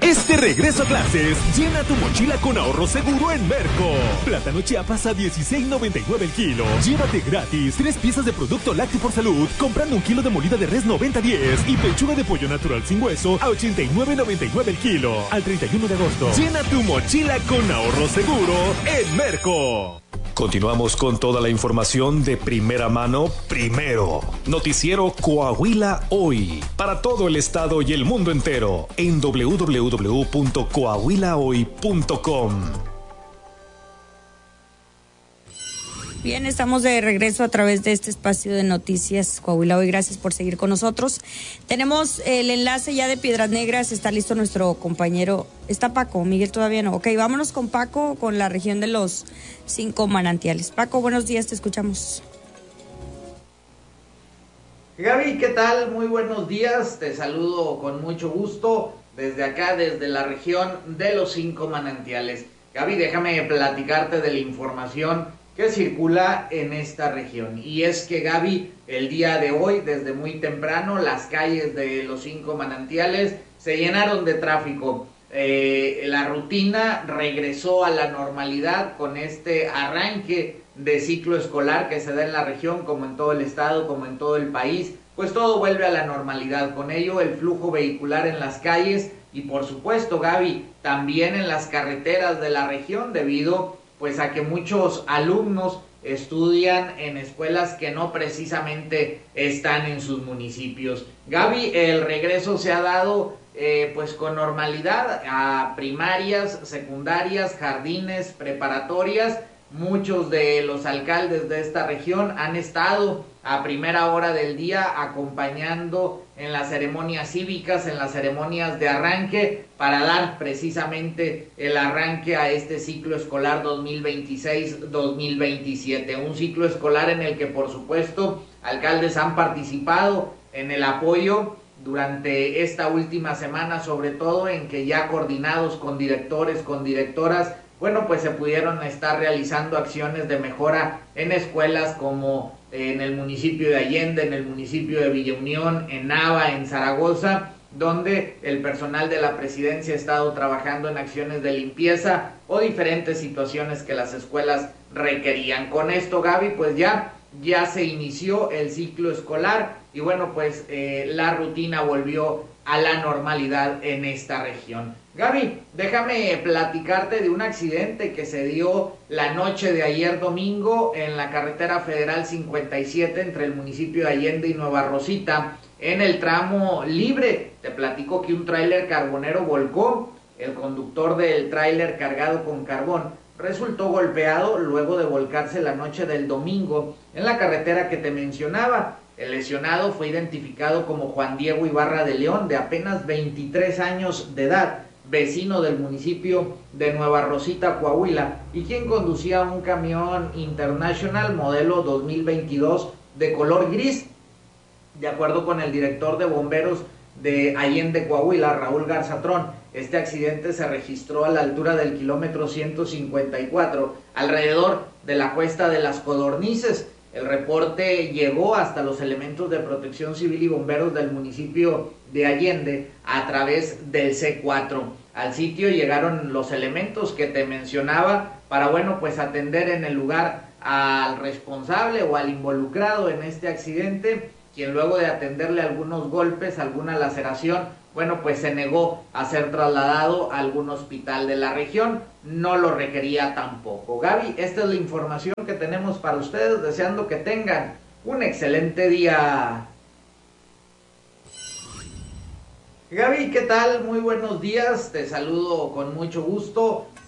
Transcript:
Este regreso a clases, llena tu mochila con ahorro seguro en Merco. Plátano Chiapas a $16.99 el kilo. Llévate gratis 3 piezas de producto lácteo por salud, comprando 1 kilo de molida de res 90-10 y pechuga de pollo natural sin hueso a $89.99 el kilo. Al 31 de agosto, llena tu mochila con ahorro seguro en Merco. Continuamos con toda la información de primera mano, primero. Noticiero Coahuila Hoy. Para todo el estado y el mundo entero. En www.coahuilahoy.com. Bien, estamos de regreso a través de este espacio de noticias Coahuila Hoy. Gracias por seguir con nosotros. Tenemos el enlace ya de Piedras Negras. Está listo nuestro compañero. Está Paco, Miguel todavía no. Ok, vámonos con Paco, con la región de los 5 manantiales. Paco, buenos días, te escuchamos. Gaby, ¿qué tal? Muy buenos días. Te saludo con mucho gusto desde acá, desde la región de los 5 manantiales. Gaby, déjame platicarte de la información que circula en esta región. Y es que, Gaby, el día de hoy, desde muy temprano, las calles de los 5 manantiales se llenaron de tráfico. La rutina regresó a la normalidad con este arranque de ciclo escolar que se da en la región, como en todo el estado, como en todo el país. Pues todo vuelve a la normalidad. Con ello, el flujo vehicular en las calles y, por supuesto, Gaby, también en las carreteras de la región, debido pues a que muchos alumnos estudian en escuelas que no precisamente están en sus municipios. Gaby, el regreso se ha dado pues con normalidad a primarias, secundarias, jardines, preparatorias. Muchos de los alcaldes de esta región han estado a primera hora del día acompañando en las ceremonias cívicas, en las ceremonias de arranque, para dar precisamente el arranque a este ciclo escolar 2026-2027. Un ciclo escolar en el que, por supuesto, alcaldes han participado en el apoyo durante esta última semana, sobre todo en que ya coordinados con directores, con directoras, bueno, pues se pudieron estar realizando acciones de mejora en escuelas como en el municipio de Allende, en el municipio de Villa Unión, en Nava, en Zaragoza, donde el personal de la presidencia ha estado trabajando en acciones de limpieza o diferentes situaciones que las escuelas requerían. Con esto, Gaby, pues ya se inició el ciclo escolar y bueno, pues la rutina volvió a la normalidad en esta región. Gaby, déjame platicarte de un accidente que se dio la noche de ayer domingo en la carretera federal 57 entre el municipio de Allende y Nueva Rosita, en el tramo libre. Te platico que un tráiler carbonero volcó. El conductor del tráiler cargado con carbón resultó golpeado luego de volcarse la noche del domingo en la carretera que te mencionaba. El lesionado fue identificado como Juan Diego Ibarra de León, de apenas 23 años de edad, vecino del municipio de Nueva Rosita, Coahuila, y quien conducía un camión International modelo 2022 de color gris. De acuerdo con el director de bomberos de Allende, Coahuila, Raúl Garzatrón, este accidente se registró a la altura del kilómetro 154, alrededor de la cuesta de las Codornices. El reporte llegó hasta los elementos de protección civil y bomberos del municipio de Allende a través del C4. Al sitio llegaron los elementos que te mencionaba para, bueno, pues atender en el lugar al responsable o al involucrado en este accidente, quien luego de atenderle algunos golpes, alguna laceración, bueno, pues se negó a ser trasladado a algún hospital de la región. No lo requería tampoco. Gaby, esta es la información que tenemos para ustedes, deseando que tengan un excelente día. Gaby, ¿qué tal? Muy buenos días, te saludo con mucho gusto